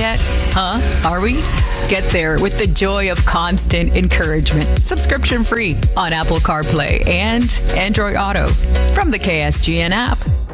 yet? Huh? Are we? Get there with the joy of constant encouragement. Subscription free on Apple CarPlay and Android Auto from the KSGN app.